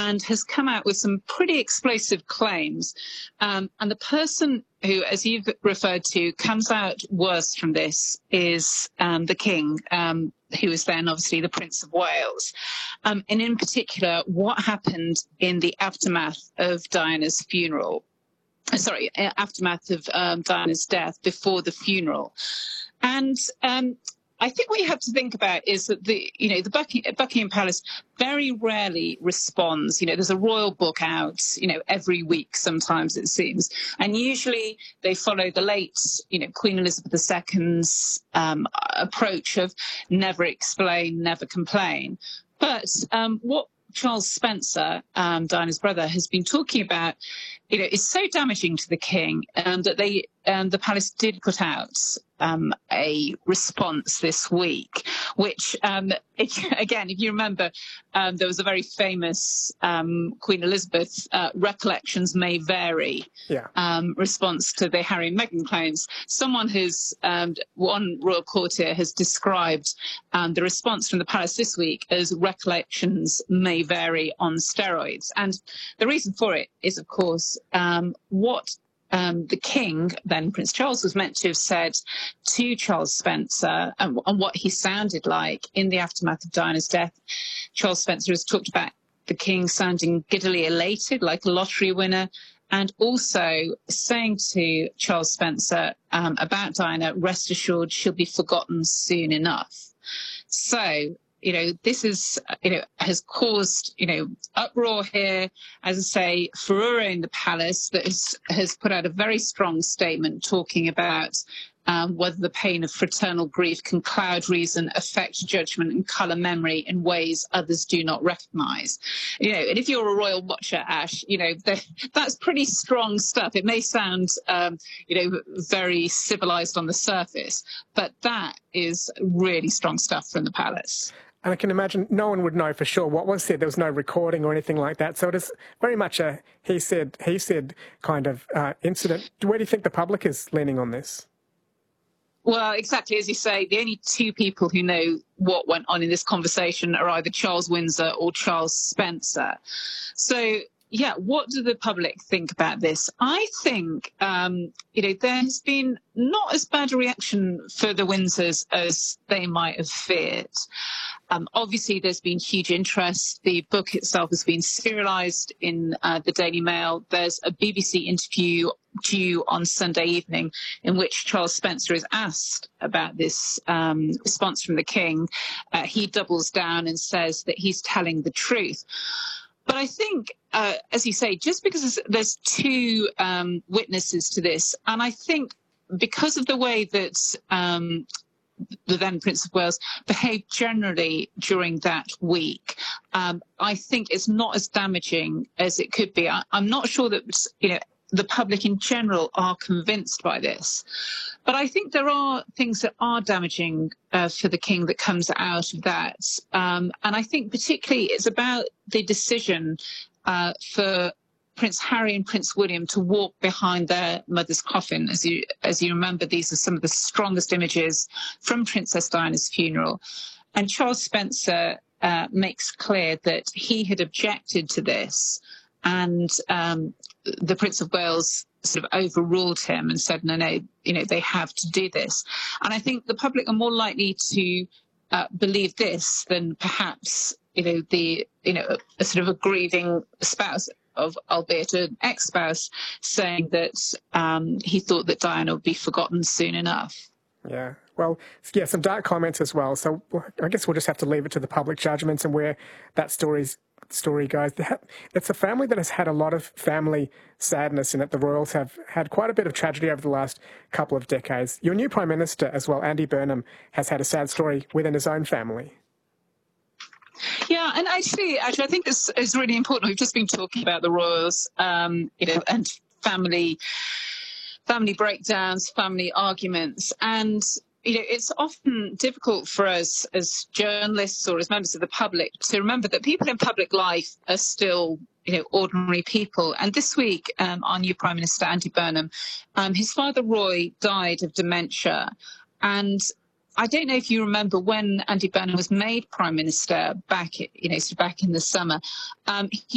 and has come out with some pretty explosive claims. And the person who, as you've referred to, comes out worst from this is the King, who is then obviously the Prince of Wales. And in particular, what happened in the aftermath of Diana's funeral. Aftermath of Diana's death before the funeral. And I think what you have to think about is that the Buckingham Palace very rarely responds. There's a royal book out, every week sometimes it seems. And usually they follow the late, Queen Elizabeth II's approach of never explain, never complain. But what Charles Spencer, Diana's brother, has been talking about, is so damaging to the King that the palace did put out a response this week, which, again, if you remember, there was a very famous Queen Elizabeth recollections may vary response to the Harry and Meghan claims. Someone who's, one royal courtier has described the response from the palace this week as recollections may vary on steroids. And the reason for it is, of course, what the King, then Prince Charles, was meant to have said to Charles Spencer and what he sounded like in the aftermath of Diana's death. Charles Spencer has talked about the King sounding giddily elated, like a lottery winner, and also saying to Charles Spencer about Diana, rest assured she'll be forgotten soon enough. So, this is, has caused, uproar here, as I say, furore in the palace that has put out a very strong statement talking about whether the pain of fraternal grief can cloud reason, affect judgment and colour memory in ways others do not recognise. And if you're a royal watcher, Ash, that's pretty strong stuff. It may sound, very civilised on the surface, but that is really strong stuff from the palace. And I can imagine no one would know for sure what was said. There was no recording or anything like that. So it is very much a he said kind of incident. Where do you think the public is leaning on this? Well, exactly as you say, the only two people who know what went on in this conversation are either Charles Windsor or Charles Spencer. So, yeah, what do the public think about this? I think, there has been not as bad a reaction for the Windsors as they might have feared. Obviously, there's been huge interest. The book itself has been serialised in the Daily Mail. There's a BBC interview due on Sunday evening in which Charles Spencer is asked about this response from the King. He doubles down and says that he's telling the truth. But I think, as you say, just because there's two witnesses to this, and I think because of the way that the then Prince of Wales behaved generally during that week, I think it's not as damaging as it could be. I'm not sure that, the public in general are convinced by this. But I think there are things that are damaging for the King that comes out of that. And I think particularly it's about the decision for Prince Harry and Prince William to walk behind their mother's coffin. As you remember, these are some of the strongest images from Princess Diana's funeral. And Charles Spencer makes clear that he had objected to this, and the Prince of Wales sort of overruled him and said, no, they have to do this. And I think the public are more likely to believe this than perhaps, a sort of a grieving spouse of, albeit an ex-spouse, saying that he thought that Diana would be forgotten soon enough. Yeah. Well, yeah, some dark comments as well. So I guess we'll just have to leave it to the public judgments and where that story goes. It's a family that has had a lot of family sadness in it. The royals have had quite a bit of tragedy over the last couple of decades. Your new Prime Minister as well, Andy Burnham, has had a sad story within his own family. Yeah, and actually, I think this is really important. We've just been talking about the royals, and family breakdowns, family arguments, and it's often difficult for us as journalists or as members of the public to remember that people in public life are still, ordinary people. And this week, our new Prime Minister, Andy Burnham, his father, Roy, died of dementia. And I don't know if you remember when Andy Burnham was made Prime Minister back in the summer, he